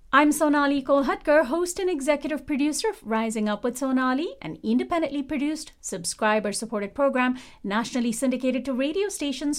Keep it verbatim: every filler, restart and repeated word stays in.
I'm Sonali Kolhatkar, host and executive producer of Rising Up with Sonali, an independently produced, subscriber-supported program nationally syndicated to radio stations